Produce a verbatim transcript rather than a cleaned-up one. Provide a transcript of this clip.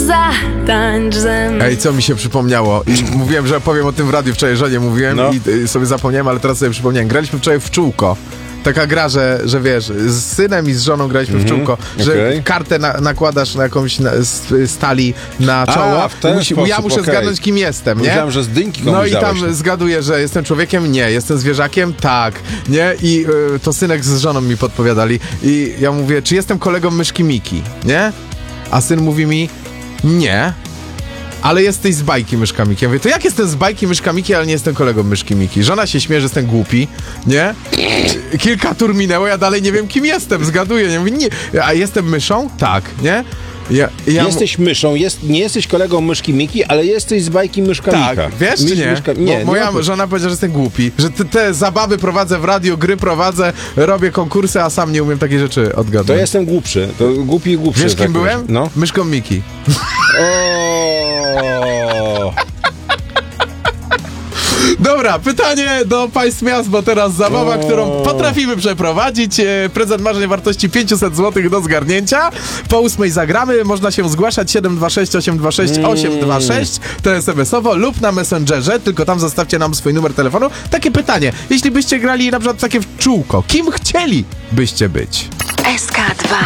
zatańcz ze mną. Ej, co mi się przypomniało? I mówiłem, że powiem o tym w radiu wczoraj, żonie mówiłem No. i y, sobie zapomniałem, ale teraz sobie przypomniałem. Graliśmy wczoraj w czółko. Taka gra, że, że wiesz, z synem i z żoną graliśmy w czółko, że okej. kartę na, nakładasz na jakąś na, z, stali na czoło. A, w ten Musi, sposób, ja muszę okej. zgadnąć, kim jestem, nie? Myślałem, że z dynki komuś No i tam dałeś. zgaduję, że jestem człowiekiem? Nie. Jestem zwierzakiem? Tak. Nie? I y, to synek z żoną mi podpowiadali. I ja mówię, czy jestem kolegą myszki Miki? Nie? A syn mówi mi, nie. Ale jesteś z bajki Myszka Miki. Ja mówię, to jak jestem z bajki Myszka Miki, ale nie jestem kolegą Myszki Miki? Żona się śmieje, że jestem głupi, nie? Kilka tur minęło, ja dalej nie wiem, kim jestem, zgaduję. Nie mówię, nie. A jestem myszą? Tak, nie? Ja, ja Jesteś myszą, jest, nie jesteś kolegą myszki Miki, ale jesteś z bajki Myszka Tak, Mika. wiesz czy Mysz- nie? Myszka, Bo nie, moja nie ma- żona powiedziała, że jestem głupi, że te, te zabawy prowadzę w radio, gry prowadzę, robię konkursy, a sam nie umiem takie rzeczy To odgadnąć. ja jestem głupszy, to głupi i głupszy. Wiesz, tak kim byłem? No. Myszką Miki. O. Dobra, pytanie do państw miast, bo teraz zabawa, O. którą potrafimy przeprowadzić. E, Prezent marzeń wartości pięćset złotych do zgarnięcia. Po ósmej zagramy. Można się zgłaszać siedem dwa sześć osiem dwa sześć osiem dwa sześć. To es em esowo lub na Messengerze. Tylko tam zostawcie nam swój numer telefonu. Takie pytanie. Jeśli byście grali na przykład takie w czółko, kim chcielibyście być? S K dwa.